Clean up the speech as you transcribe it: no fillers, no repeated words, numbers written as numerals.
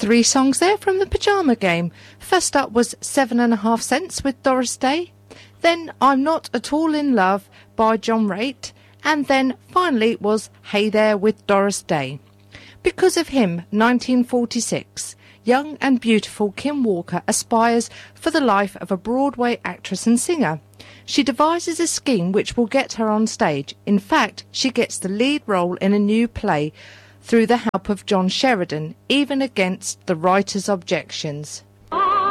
3 songs there from the Pyjama Game. First up was 7.5 Cents with Doris Day, then I'm Not At All In Love by John Raitt, and then finally was Hey There with Doris Day. Because of Him, 1946. Young and beautiful Kim Walker aspires for the life of a Broadway actress and singer. She devises a scheme which will get her on stage. In fact, she gets the lead role in a new play through the help of John Sheridan, even against the writer's objections.